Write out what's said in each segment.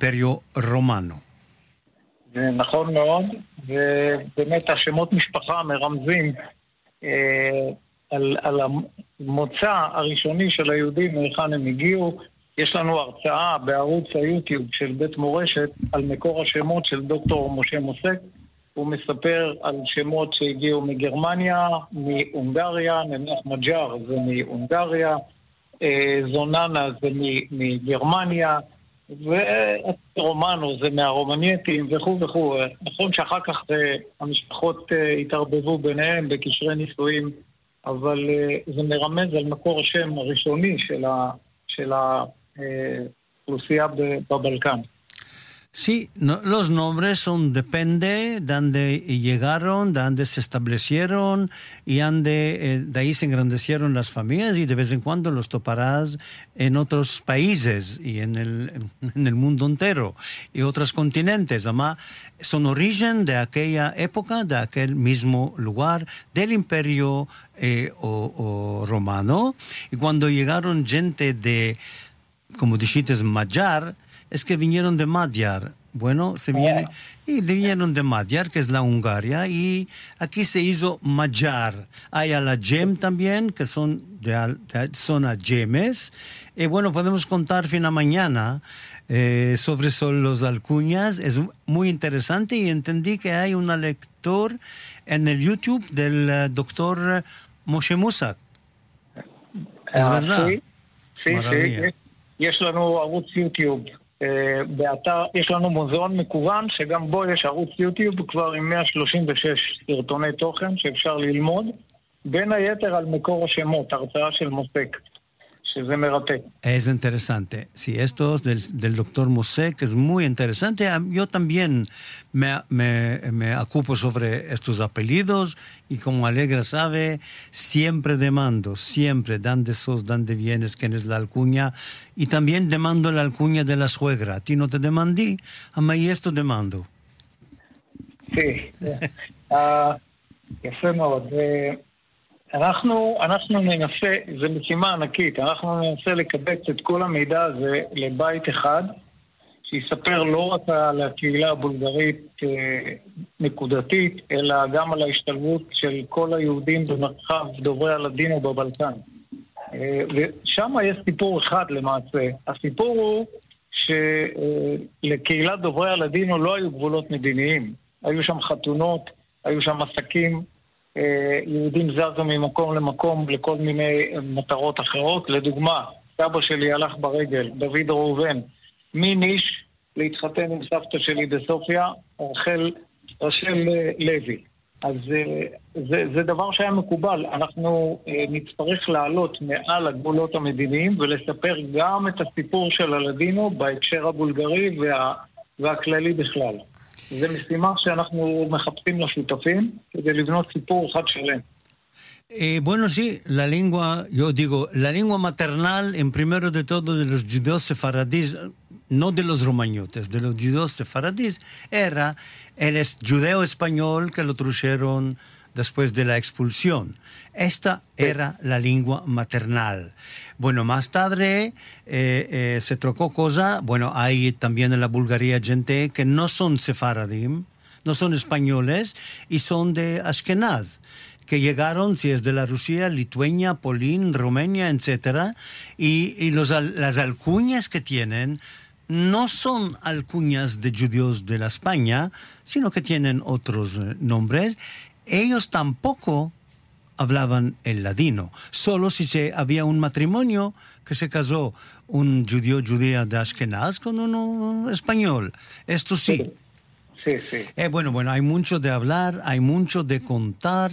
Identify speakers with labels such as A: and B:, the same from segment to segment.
A: Imperio Romano.
B: נכון מאוד, ובאמת השמות משפחה מרמזים על המוצא הראשוני של היהודים מהיכן הם הגיעו. יש לנו הרצאה בערוץ היוטיוב של בית מורשת על מקור השמות של דוקטור משה מוסק. הוא מספר על שמות שהגיעו מגרמניה, מהונגריה, נניח מג'אר זה מהונגריה, זוננה זה מגרמניה, ורומנו זה מהרומנייטים וכו' וכו'. נכון שאחר כך המשפחות התערבבו ביניהם בקשרי נישואים, אבל זה מרמז על מקור השם הראשוני של האוכלוסייה בבלקן.
A: Sí, no, los nombres son depende de dónde llegaron, de dónde se establecieron y de ahí se engrandecieron las familias y de vez en cuando los toparás en otros países y en el mundo entero y otros continentes. Además, son origen de aquella época, de aquel mismo lugar, del imperio romano. Y cuando llegaron gente de, como dijiste, Magyar, es que vinieron de Magyar. Bueno, vinieron de Magyar, que es la Hungaria, y aquí se hizo Magyar. Hay a la Gem también, que son de zona Gemes. Y bueno, podemos contar fin a mañana sobre los alcuñas. Es muy interesante y entendí que hay un lector en el YouTube del doctor Moshe Musak. ¿Es verdad?
B: Sí. יש לנו ערוץ יוטיוב באתר, יש לנו מוזיאון מקוון שגם בו יש ערוץ יוטיוב כבר עם 136 סרטוני תוכן שאפשר ללמוד, בין היתר על מקור השמות, הרצאה של מוסק, שזה מרתק.
A: Es interesante. Sí, esto del doctor Mosek es muy interesante. Yo también me ocupo sobre estos apellidos y como Alegra sabe, siempre demando, siempre, dónde sos, dónde vienes, quién es la alcuña, y también demando la alcuña de la suegra. A ti no te demandí, a mí esto demando.
B: Sí, יפה מאוד. אנחנו ננסה, זה משימה ענקית, אנחנו ננסה לקבץ את כל המידע הזה לבית אחד, שיספר לא רק על הקהילה הבולגרית נקודתית, אלא גם על ההשתלבות של כל היהודים במרחב דוברי הלדינו בבלקן. ושם יש סיפור אחד למעשה. הסיפור הוא שלקהילת דוברי הלדינו לא היו גבולות מדיניים. היו שם חתונות, היו שם עסקים, יהודים זזו ממקום למקום לכל מיני מטרות אחרות. לדוגמה, סבא שלי הלך ברגל, דוד ראובן, מניש להתחתן עם סבתא שלי בסופיה, רחל לוי. אז זה דבר שהיה מקובל. אנחנו נצטרך לעלות מעל הגבולות המדיניים ולספר גם את הסיפור של הלדינו בהקשר הבולגרי והכללי בכלל. זה משימה שאנחנו מחפשים לשותפים כדי לבנות סיפור אחד שלם.
A: Bueno, sí, la lengua maternal, en primero de todo de los judíos sefaradíes, no de los romañotes, de los judíos sefaradíes, era el judeo español que lo trajeron después de la expulsión. Esta era la lengua maternal. Bueno, más tarde se trocó cosa. Bueno, hay también en la Bulgaria gente que no son sefaradim, no son españoles y son de Ashkenaz, que llegaron, si es de la Rusia, Lituania, Polín, Rumania, etc. Y las alcuñas que tienen no son alcuñas de judíos de la España, sino que tienen otros nombres. Ellos tampoco hablaban el ladino, solo si había un matrimonio que se casó un judía de Ashkenaz con uno español. Esto sí.
B: Sí.
A: Bueno, hay mucho de hablar, hay mucho de contar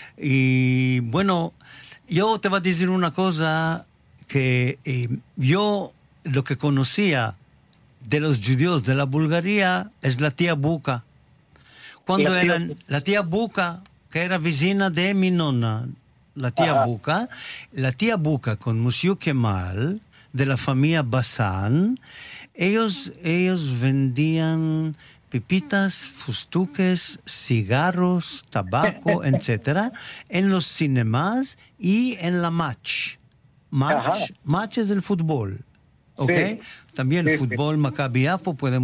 A: y bueno, yo te voy a decir una cosa que yo lo que conocía de los judíos de la Bulgaria es la tía Buca. La tía Buca, que era vecina de mi nonna, la tía Buca con Monsieur Kemal, de la familia Bazán, ellos vendían pipitas, fustuques, cigarros, tabaco, etc. en los cinemas y en la match. Match es el fútbol, ¿ok? Sí. También el fútbol Maccabi Haifa podemos